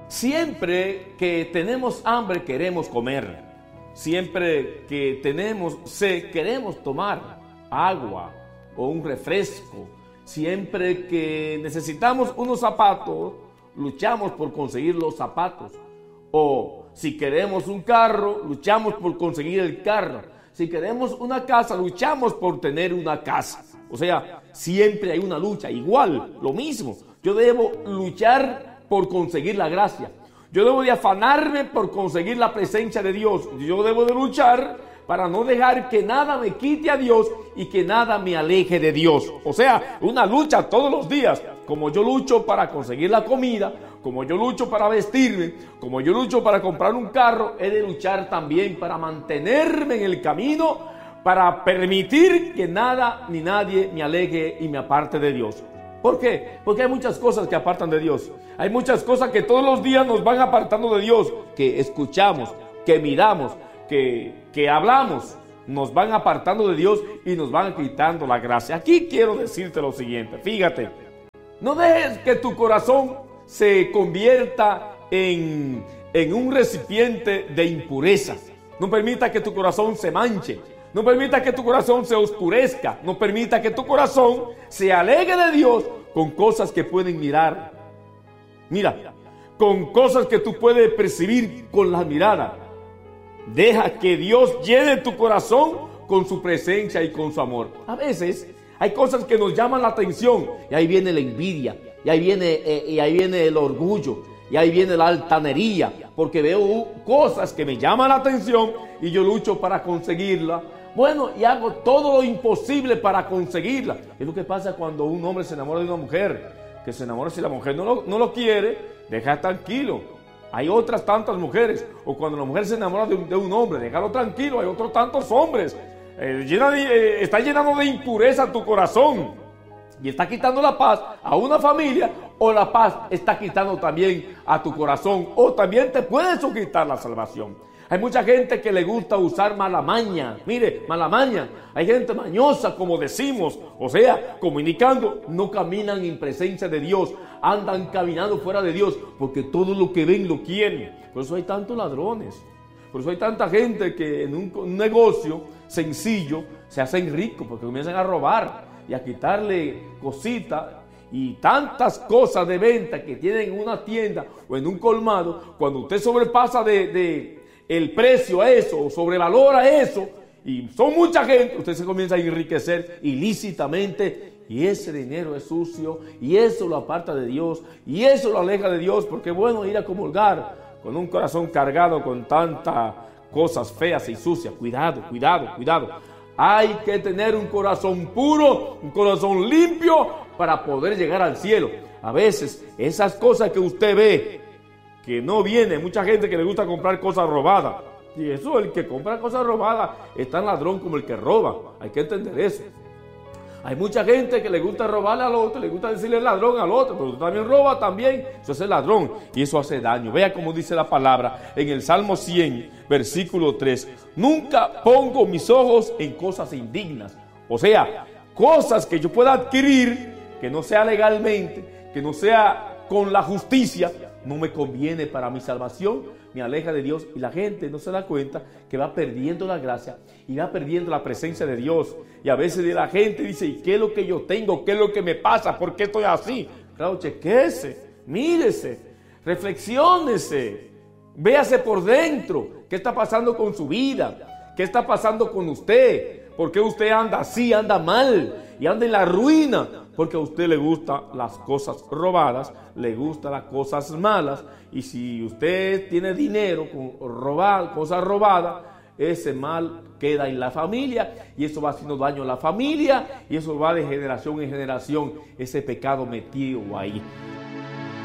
Siempre que tenemos hambre queremos comer. Siempre que tenemos sed queremos tomar agua o un refresco. Siempre que necesitamos unos zapatos, luchamos por conseguir los zapatos. O si queremos un carro, luchamos por conseguir el carro. Si queremos una casa, luchamos por tener una casa. O sea, siempre hay una lucha. Igual, lo mismo. Yo debo luchar por conseguir la gracia. Yo debo de afanarme por conseguir la presencia de Dios. Yo debo de luchar para no dejar que nada me quite a Dios y que nada me aleje de Dios. O sea, una lucha todos los días. Como yo lucho para conseguir la comida, como yo lucho para vestirme, como yo lucho para comprar un carro, he de luchar también para mantenerme en el camino, para permitir que nada ni nadie me aleje y me aparte de Dios. ¿Por qué? Porque hay muchas cosas que apartan de Dios. Hay muchas cosas que todos los días nos van apartando de Dios, que escuchamos, que miramos, que hablamos, nos van apartando de Dios y nos van quitando la gracia. Aquí quiero decirte lo siguiente, fíjate, no dejes que tu corazón se convierta en un recipiente de impureza. No permita que tu corazón se manche. No permita que tu corazón se oscurezca. No permita que tu corazón se aleje de Dios con cosas que pueden mirar. Mira, con cosas que tú puedes percibir con la mirada. Deja que Dios llene tu corazón con su presencia y con su amor. A veces hay cosas que nos llaman la atención y ahí viene la envidia, y ahí viene el orgullo, y ahí viene la altanería, porque veo cosas que me llaman la atención y yo lucho para conseguirla. Bueno, y hago todo lo imposible para conseguirla. Es lo que pasa cuando un hombre se enamora de una mujer, que se enamora si la mujer no lo quiere, deja tranquilo. Hay otras tantas mujeres. O cuando la mujer se enamora de un hombre, déjalo tranquilo. Hay otros tantos hombres. Está llenando de impureza tu corazón y está quitando la paz a una familia, o la paz está quitando también a tu corazón, o también te puede quitar la salvación. Hay mucha gente que le gusta usar mala maña. Mire, mala maña. Hay gente mañosa, como decimos. O sea, comunicando, no caminan en presencia de Dios. Andan caminando fuera de Dios, porque todo lo que ven lo quieren. Por eso hay tantos ladrones. Por eso hay tanta gente que en un negocio sencillo se hacen ricos, porque comienzan a robar y a quitarle cositas y tantas cosas de venta que tienen en una tienda o en un colmado. Cuando usted sobrepasa el precio a eso, o sobrevalora eso, y son mucha gente, usted se comienza a enriquecer ilícitamente, y ese dinero es sucio, y eso lo aparta de Dios, y eso lo aleja de Dios, porque es bueno ir a comulgar con un corazón cargado con tantas cosas feas y sucias. Cuidado, cuidado, cuidado. Hay que tener un corazón puro, un corazón limpio para poder llegar al cielo. A veces esas cosas que usted ve, que no viene, mucha gente que le gusta comprar cosas robadas. Y eso, el que compra cosas robadas es tan ladrón como el que roba. Hay que entender eso. Hay mucha gente que le gusta robarle al otro, le gusta decirle ladrón al otro, pero tú también roba también. Eso es el ladrón y eso hace daño. Vea cómo dice la palabra en el Salmo 100, versículo 3. Nunca pongo mis ojos en cosas indignas. O sea, cosas que yo pueda adquirir, que no sea legalmente, que no sea con la justicia, no me conviene para mi salvación, me aleja de Dios, y la gente no se da cuenta que va perdiendo la gracia y va perdiendo la presencia de Dios. Y a veces la gente dice, ¿y qué es lo que yo tengo? ¿Qué es lo que me pasa? ¿Por qué estoy así? Claro, chequéese, mírese, reflexiónese, véase por dentro. ¿Qué está pasando con su vida? ¿Qué está pasando con usted? ¿Por qué usted anda así, anda mal y anda en la ruina? Porque a usted le gustan las cosas robadas, le gustan las cosas malas. Y si usted tiene dinero con cosas robadas, ese mal queda en la familia y eso va haciendo daño a la familia y eso va de generación en generación, ese pecado metido ahí.